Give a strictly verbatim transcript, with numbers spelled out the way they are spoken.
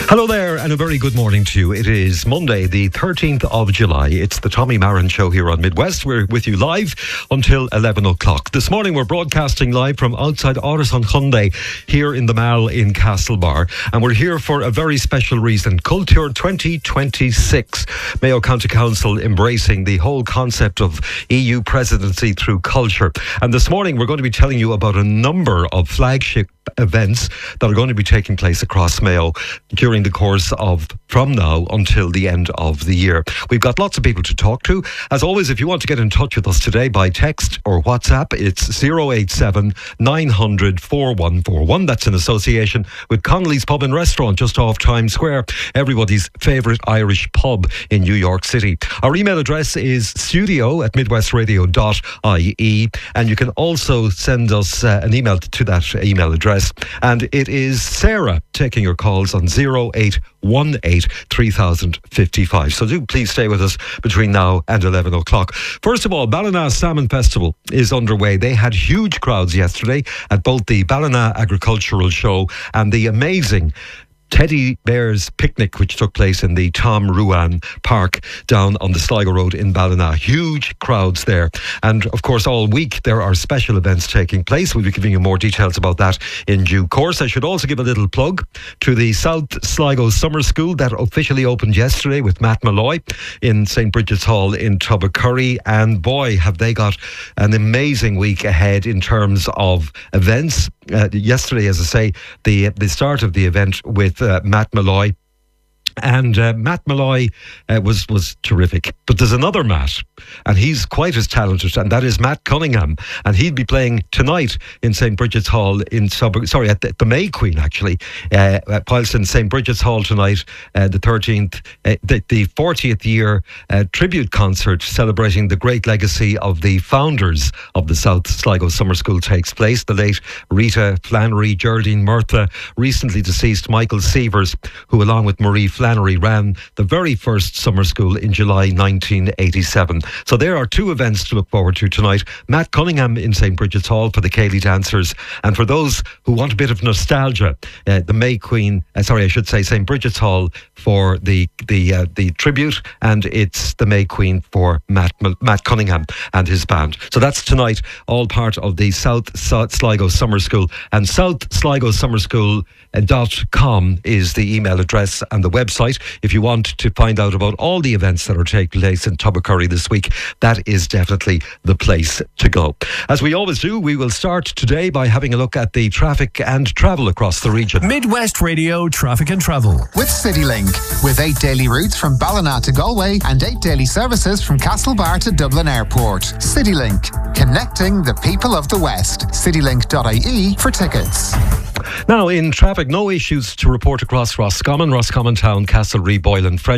Hello there and a very good morning to you. It is Monday the thirteenth of July. It's the Tommy Marin Show here on Midwest. We're with you live until eleven o'clock. This morning we're broadcasting live from outside Orison Hyundai here in the Mall in Castlebar, and we're here for a very special reason. Culture twenty twenty-six. Mayo County Council embracing the whole concept of E U presidency through culture. And this morning we're going to be telling you about a number of flagship events that are going to be taking place across Mayo during the course of from now until the end of the year. We've got lots of people to talk to. As always, if you want to get in touch with us today by text or WhatsApp, it's zero eight seven nine hundred four one four one. That's in association with Connolly's Pub and Restaurant just off Times Square, everybody's favourite Irish pub in New York City. Our email address is studio at midwestradio dot I E, and you can also send us uh, an email to that email address, and it is Sarah taking your calls on zero eight one eight three thousand fifty-five. So do please stay with us between now and eleven o'clock. First of all, Ballina Salmon Festival is underway. They had huge crowds yesterday at both the Ballina Agricultural Show and the amazing Teddy Bears Picnic, which took place in the Tom Ruan Park down on the Sligo Road in Ballina. Huge crowds there. And of course, all week there are special events taking place. We'll be giving you more details about that in due course. I should also give a little plug to the South Sligo Summer School that officially opened yesterday with Matt Malloy in Saint Bridget's Hall in Tubbacurry. And boy, have they got an amazing week ahead in terms of events. Uh, yesterday, as I say, the the start of the event with uh, Matt Malloy. And uh, Matt Malloy uh, was was terrific. But there's another Matt, and he's quite as talented, and that is Matt Cunningham. And he'll be playing tonight in Saint Bridget's Hall in Sub- sorry at the, the May Queen actually. Uh, whilst in Saint Bridget's Hall tonight, uh, the thirteenth, uh, the, the fortieth year uh, tribute concert celebrating the great legacy of the founders of the South Sligo Summer School takes place. The late Rita Flannery, Geraldine Murtha, recently deceased Michael Sievers, who along with Marie Flannery ran the very first summer school in July nineteen eighty-seven. So there are two events to look forward to tonight. Matt Cunningham in Saint Bridget's Hall for the Ceilidh dancers, and for those who want a bit of nostalgia, uh, the May Queen, uh, sorry I should say Saint Bridget's Hall for the the uh, the tribute, and it's the May Queen for Matt Matt Cunningham and his band. So that's tonight, all part of the South, South Sligo Summer School. And South Sligo Summer School dot com is the email address and the website if you want to find out about all the events that are taking place in Tubbacurry this week. That is definitely the place to go. As we always do, we will start today by having a look at the traffic and travel across the region. Midwest Radio Traffic and Travel with CityLink, with eight daily routes from Ballina to Galway and eight daily services from Castlebar to Dublin Airport. CityLink, connecting the people of the West. citylink dot I E for tickets. Now in traffic, no issues to report across Roscommon, Roscommon Town, Castlereagh, Boylan, French